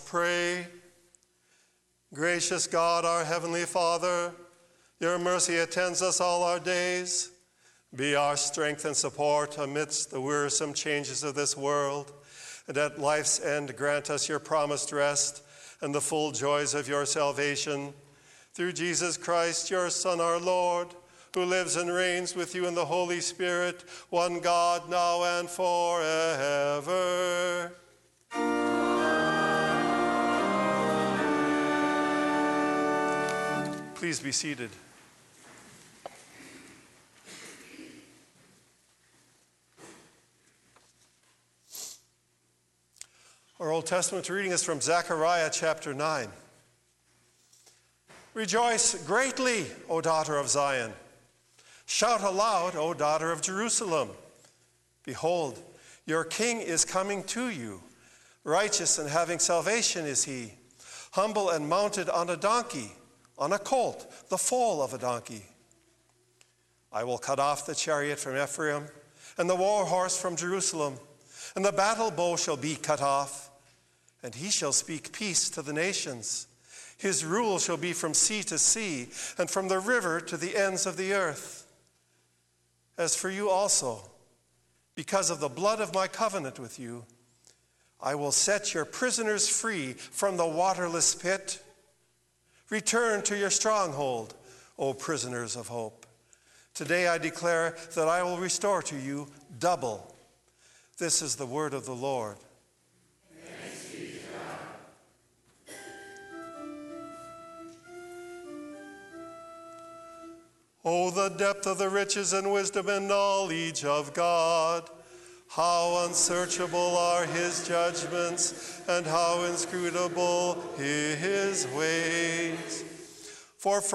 pray. Gracious God, our heavenly Father, your mercy attends us all our days. Be our strength and support amidst the wearisome changes of this world, and at life's end grant us your promised rest and the full joys of your salvation. Through Jesus Christ, your Son, our Lord, who lives and reigns with you in the Holy Spirit, one God, now and forever. Please be seated. Our Old Testament reading is from Zechariah chapter 9. Rejoice greatly, O daughter of Zion. Shout aloud, O daughter of Jerusalem. Behold, your king is coming to you. Righteous and having salvation is he, humble and mounted on a donkey, on a colt, the foal of a donkey. I will cut off the chariot from Ephraim, and the war horse from Jerusalem, and the battle bow shall be cut off, and he shall speak peace to the nations. His rule shall be from sea to sea, and from the river to the ends of the earth. As for you also, because of the blood of my covenant with you, I will set your prisoners free from the waterless pit. Return to your stronghold, O prisoners of hope. Today I declare that I will restore to you double. This is the word of the Lord. Thanks be to God. Oh, the depth of the riches and wisdom and knowledge of God. How unsearchable are his judgments, and how inscrutable his ways. For